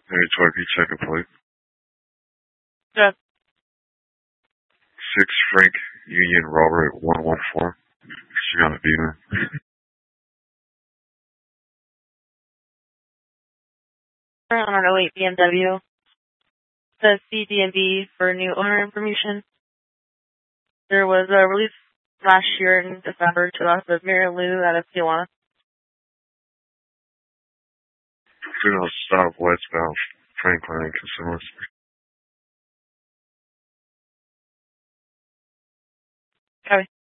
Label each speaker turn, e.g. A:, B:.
A: Hey, Troy, can you check a plate?
B: Yeah.
A: 6 Frank Union Robert 114. She on a Beamer.
B: On our 08 BMW. The CD&B for new owner information. There was a release last year in December to us of Mary Lou out of Tijuana.
A: Female stop westbound Franklin and Consumers.
B: Copy.